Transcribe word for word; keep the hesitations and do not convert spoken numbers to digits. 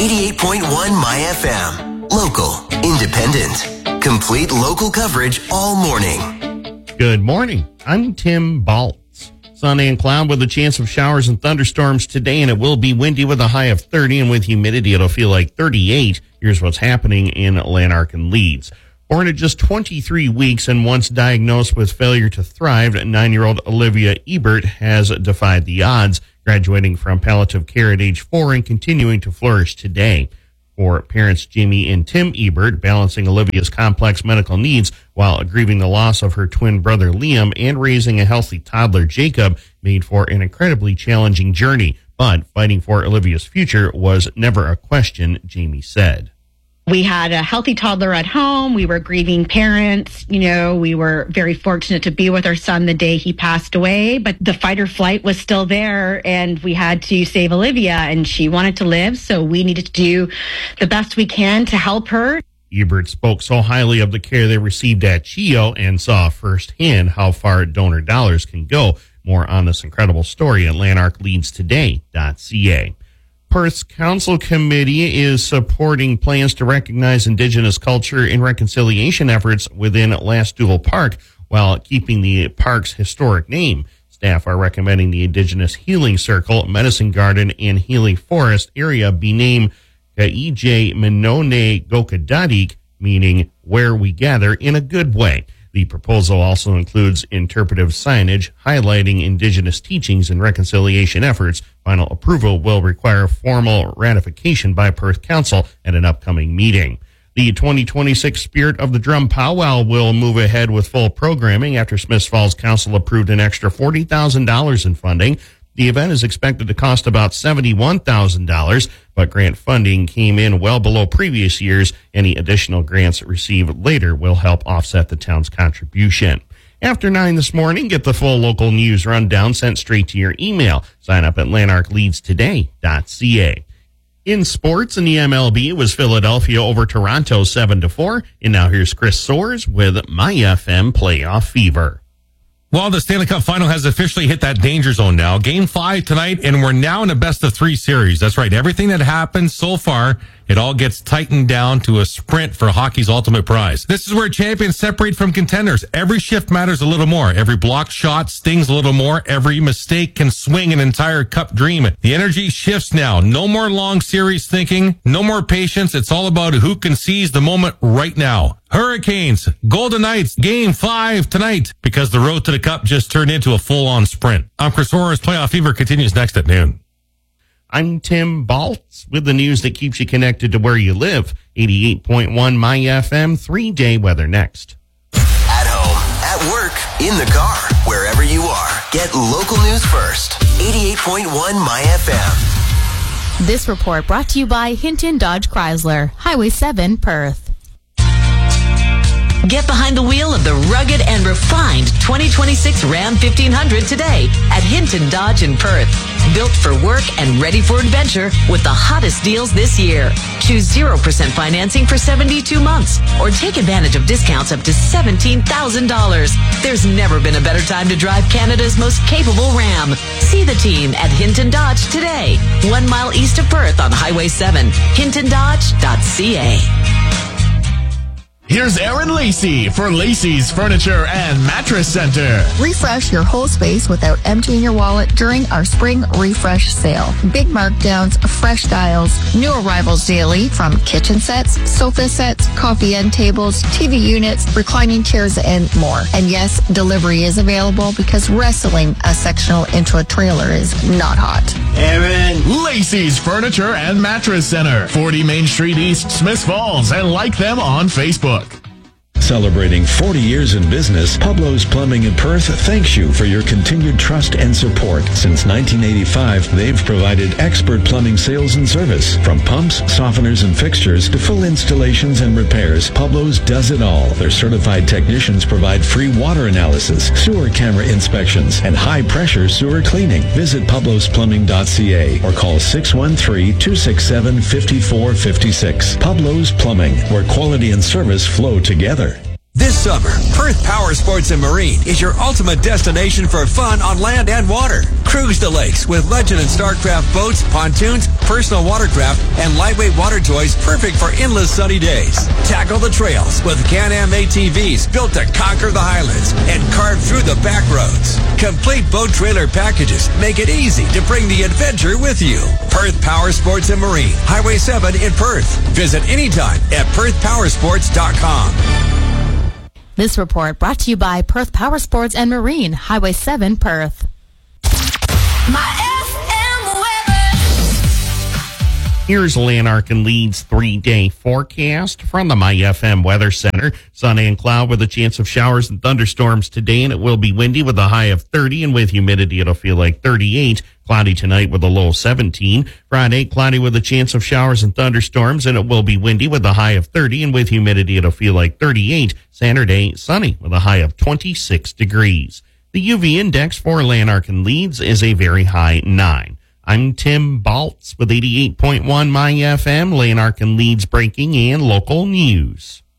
eighty-eight point one My F M. Local, independent, complete local coverage all morning. Good morning. I'm Tim Baltz. Sunny and cloud with a chance of showers and thunderstorms today, and it will be windy with a high of thirty, and with humidity it'll feel like thirty-eight. Here's what's happening in Lanark and Leeds. Born at just twenty-three weeks and once diagnosed with failure to thrive, nine-year-old Olivia Ebert has defied the odds, graduating from palliative care at age four and continuing to flourish today. For parents Jamie and Tim Ebert, balancing Olivia's complex medical needs while grieving the loss of her twin brother Liam and raising a healthy toddler Jacob made for an incredibly challenging journey. But fighting for Olivia's future was never a question, Jamie said. We had a healthy toddler at home. We were grieving parents. You know, we were very fortunate to be with our son the day he passed away, but the fight or flight was still there, and we had to save Olivia, and she wanted to live, so we needed to do the best we can to help her. Ebert spoke so highly of the care they received at C H I O and saw firsthand how far donor dollars can go. More on this incredible story at lanark leads today dot c a. Perth's Council Committee is supporting plans to recognize Indigenous culture in reconciliation efforts within Lastduel Park while keeping the park's historic name. Staff are recommending the Indigenous Healing Circle, Medicine Garden, and Healing Forest area be named Kaije Minone Gokadadik, meaning where we gather in a good way. The proposal also includes interpretive signage highlighting Indigenous teachings and reconciliation efforts. Final approval will require formal ratification by Perth Council at an upcoming meeting. The twenty twenty-six Spirit of the Drum Powwow will move ahead with full programming after Smiths Falls Council approved an extra forty thousand dollars in funding. The event is expected to cost about seventy-one thousand dollars, but grant funding came in well below previous years. Any additional grants received later will help offset the town's contribution. After nine this morning, get the full local news rundown sent straight to your email. Sign up at lanark leads today dot c a. In sports, in the M L B, it was Philadelphia over Toronto seven to four. And now here's Chris Soares with My F M Playoff Fever. Well, the Stanley Cup Final has officially hit that danger zone now. Game five tonight, and we're now in a best-of-three series. That's right. Everything that happened so far, it all gets tightened down to a sprint for hockey's ultimate prize. This is where champions separate from contenders. Every shift matters a little more. Every blocked shot stings a little more. Every mistake can swing an entire cup dream. The energy shifts now. No more long series thinking. No more patience. It's all about who can seize the moment right now. Hurricanes, Golden Knights, game five tonight, because the road to the cup just turned into a full-on sprint. I'm Chris Soares. Playoff Fever continues next at noon. I'm Tim Baltz with the news that keeps you connected to where you live. eighty-eight point one My F M, three-day weather next. At home, at work, in the car, wherever you are, get local news first. eighty-eight point one My F M. This report brought to you by Hinton Dodge Chrysler, Highway seven, Perth. Get behind the wheel of the rugged and refined twenty twenty-six Ram fifteen hundred today at Hinton Dodge in Perth. Built for work and ready for adventure with the hottest deals this year. Choose zero percent financing for seventy-two months or take advantage of discounts up to seventeen thousand dollars. There's never been a better time to drive Canada's most capable Ram. See the team at Hinton Dodge today. One mile east of Perth on Highway seven. hinton dodge dot c a. Here's Aaron Lacey for Lacey's Furniture and Mattress Center. Refresh your whole space without emptying your wallet during our spring refresh sale. Big markdowns, fresh styles, new arrivals daily from kitchen sets, sofa sets, coffee end tables, T V units, reclining chairs, and more. And yes, delivery is available because wrestling a sectional into a trailer is not hot. Aaron Lacey's Furniture and Mattress Center, forty Main Street East, Smiths Falls, and like them on Facebook. Celebrating forty years in business, Pablo's Plumbing in Perth thanks you for your continued trust and support. Since nineteen eighty-five, they've provided expert plumbing sales and service. From pumps, softeners, and fixtures to full installations and repairs, Pablo's does it all. Their certified technicians provide free water analysis, sewer camera inspections, and high-pressure sewer cleaning. Visit pablos plumbing dot c a or call six one three, two six seven, five four five six. Pablo's Plumbing, where quality and service flow together. This summer, Perth Power Sports and Marine is your ultimate destination for fun on land and water. Cruise the lakes with Legend and Starcraft boats, pontoons, personal watercraft, and lightweight water toys perfect for endless sunny days. Tackle the trails with Can-Am A T Vs built to conquer the highlands and carve through the back roads. Complete boat trailer packages make it easy to bring the adventure with you. Perth Power Sports and Marine, Highway seven in Perth. Visit anytime at perth power sports dot com. This report brought to you by Perth Power Sports and Marine, Highway seven, Perth. Here's Lanark and Leeds three-day forecast from the My F M Weather Center. Sun and cloud with a chance of showers and thunderstorms today, and it will be windy with a high of thirty, and with humidity it'll feel like thirty-eight. Cloudy tonight with a low of seventeen. Friday, cloudy with a chance of showers and thunderstorms, and it will be windy with a high of thirty, and with humidity it'll feel like thirty-eight. Saturday, sunny with a high of twenty-six degrees. The U V index for Lanark and Leeds is a very high nine. I'm Tim Baltz with eighty-eight point one My F M, Lanark and Leeds breaking and local news.